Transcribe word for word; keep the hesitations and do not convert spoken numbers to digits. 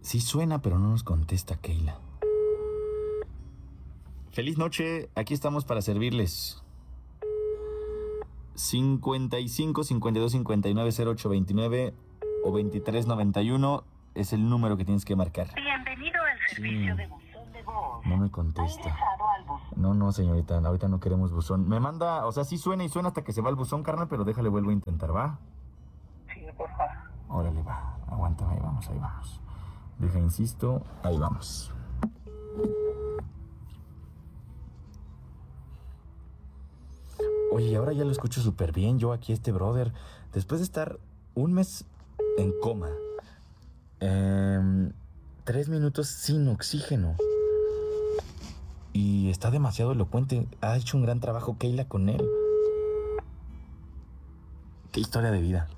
Sí suena, pero no nos contesta Keila. Feliz noche, aquí estamos para servirles. cincuenta y cinco, cincuenta y dos, cincuenta y nueve, cero ocho veintinueve o veintitrés noventa y uno es el número que tienes que marcar. Bienvenido al servicio Sí. de buzón de voz. No me Ha contesta. ingresado al buzón. No, no, señorita, ahorita no queremos buzón. Me manda, o sea, sí suena y suena hasta que se va el buzón, carnal, pero déjale, vuelvo a intentar, ¿va? Sí, por favor. Órale, va. Aguántame, ahí vamos, ahí vamos. Deja, insisto, ahí vamos. Oye, ahora ya lo escucho súper bien yo aquí, este brother. Después de estar un mes en coma, eh, tres minutos sin oxígeno. Y está demasiado elocuente. Ha hecho un gran trabajo Keila con él. Qué historia de vida.